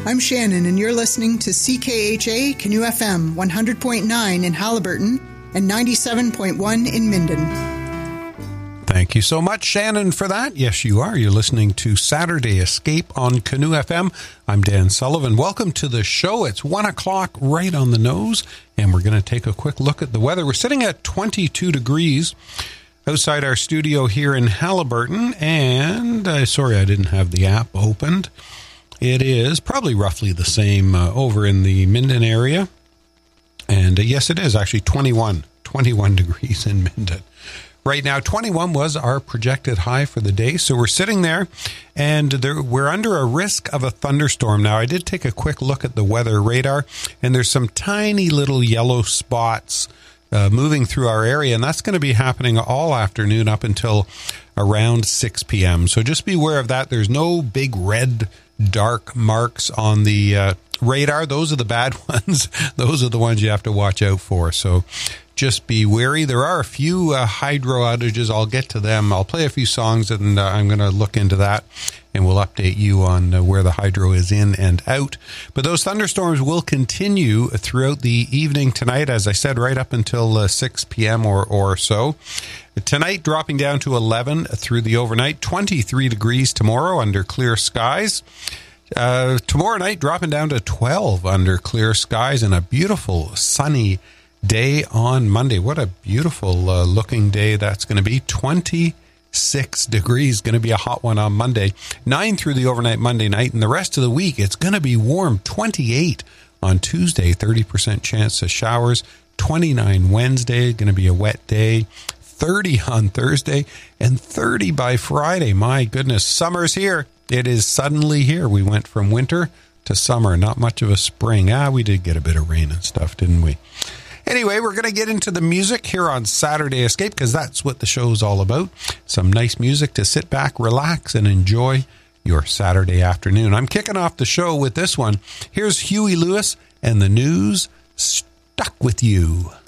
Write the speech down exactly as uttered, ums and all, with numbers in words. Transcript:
I'm Shannon, and you're listening to C K H A Canoe F M one hundred point nine in Haliburton and ninety-seven point one in Minden. Thank you so much, Shannon, for that. Yes, you are. You're listening to Saturday Escape on Canoe F M. I'm Dan Sullivan. Welcome to the show. It's one o'clock right on the nose, and we're going to take a quick look at the weather. We're sitting at twenty-two degrees outside our studio here in Haliburton, and uh, sorry I didn't have the app opened. It is probably roughly the same uh, over in the Minden area. And uh, yes, it is actually twenty-one, twenty-one degrees in Minden. Right now, twenty-one was our projected high for the day. So we're sitting there, and there, we're under a risk of a thunderstorm. Now, I did take a quick look at the weather radar, and there's some tiny little yellow spots uh, moving through our area, and that's going to be happening all afternoon up until around six p.m. So just be aware of that. There's no big red dark marks on the uh, radar. Those are the bad ones. Those are the ones you have to watch out for. So just be wary. There are a few uh, hydro outages. I'll get to them. I'll play a few songs, and uh, I'm going to look into that, and we'll update you on uh, where the hydro is in and out. But those thunderstorms will continue throughout the evening tonight, as I said, right up until uh, six p.m. or, or so. Tonight, dropping down to eleven through the overnight, twenty-three degrees tomorrow under clear skies. Uh, tomorrow night, dropping down to twelve under clear skies, and a beautiful sunny day on Monday. What a beautiful uh, looking day that's going to be. twenty-six degrees, going to be a hot one on Monday. nine through the overnight Monday night, and the rest of the week it's going to be warm. twenty-eight on Tuesday, thirty percent chance of showers. twenty-nine Wednesday, going to be a wet day. thirty on Thursday, and thirty by Friday. My goodness, summer's here. It is suddenly here. We went from winter to summer. Not much of a spring. Ah, we did get a bit of rain and stuff, didn't we? Anyway, we're going to get into the music here on Saturday Escape, because that's what the show is all about. Some nice music to sit back, relax, and enjoy your Saturday afternoon. I'm kicking off the show with this one. Here's Huey Lewis and the News, Stuck With You.